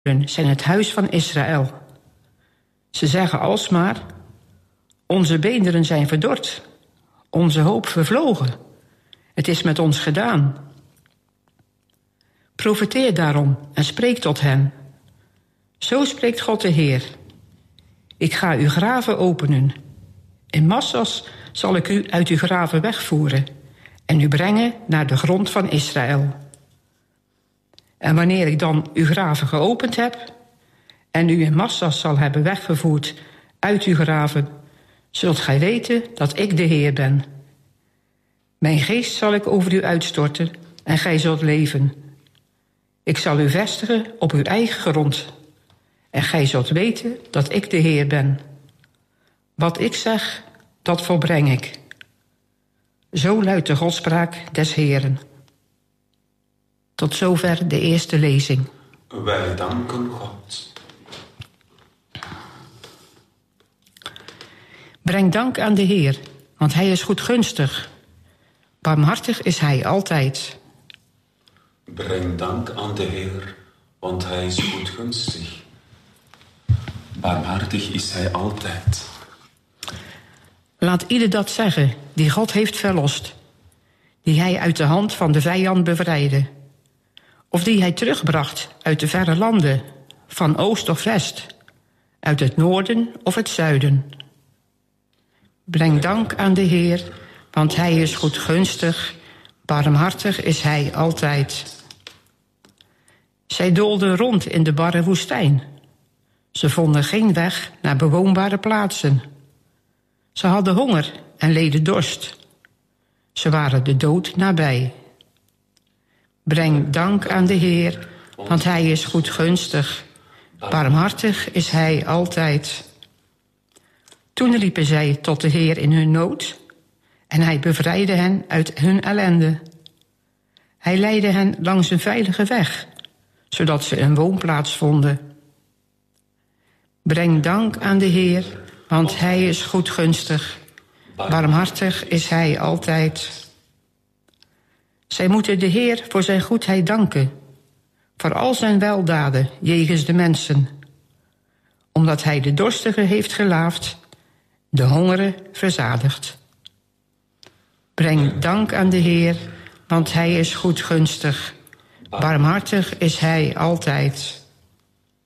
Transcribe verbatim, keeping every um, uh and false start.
zijn het huis van Israël. Ze zeggen alsmaar: onze beenderen zijn verdord, onze hoop vervlogen. Het is met ons gedaan. Profeteer daarom en spreek tot hen. Zo spreekt God de Heer. Ik ga uw graven openen. In massas zal ik u uit uw graven wegvoeren en u brengen naar de grond van Israël. En wanneer ik dan uw graven geopend heb en u in massas zal hebben weggevoerd uit uw graven, zult gij weten dat ik de Heer ben. Mijn geest zal ik over u uitstorten en gij zult leven. Ik zal u vestigen op uw eigen grond en gij zult weten dat ik de Heer ben. Wat ik zeg, dat volbreng ik. Zo luidt de Godspraak des Heeren. Tot zover de eerste lezing. Wij danken God. Breng dank aan de Heer, want hij is goedgunstig. Barmhartig is hij altijd. Breng dank aan de Heer, want hij is goedgunstig. Barmhartig is hij altijd. Laat ieder dat zeggen die God heeft verlost, die hij uit de hand van de vijand bevrijdde, of die hij terugbracht uit de verre landen, van oost of west, uit het noorden of het zuiden. Breng dank aan de Heer, want hij is goedgunstig, barmhartig is hij altijd. Zij doolden rond in de barre woestijn. Ze vonden geen weg naar bewoonbare plaatsen. Ze hadden honger en leden dorst. Ze waren de dood nabij. Breng dank aan de Heer, want hij is goedgunstig. Barmhartig is hij altijd. Toen riepen zij tot de Heer in hun nood, en hij bevrijdde hen uit hun ellende. Hij leidde hen langs een veilige weg, zodat ze een woonplaats vonden. Breng dank aan de Heer, want hij is goedgunstig. Barmhartig is hij altijd. Zij moeten de Heer voor zijn goedheid danken, voor al zijn weldaden jegens de mensen. Omdat hij de dorstigen heeft gelaafd, de hongeren verzadigd. Breng dank aan de Heer, want hij is goedgunstig. Barmhartig is hij altijd.